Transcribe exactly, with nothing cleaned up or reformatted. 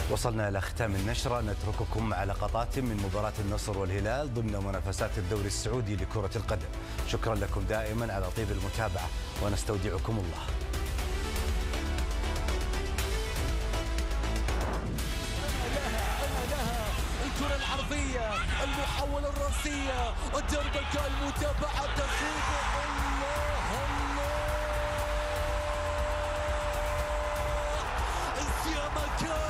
وصلنا إلى ختام النشرة، نترككم مع لقطات من مباراة النصر والهلال ضمن منافسات الدوري السعودي لكرة القدم. شكرا لكم دائما على طيب المتابعة ونستودعكم الله. الكرة العرضية المحاولة الرأسية الدربكة المتابعة دقيقة. الله الله يا مكان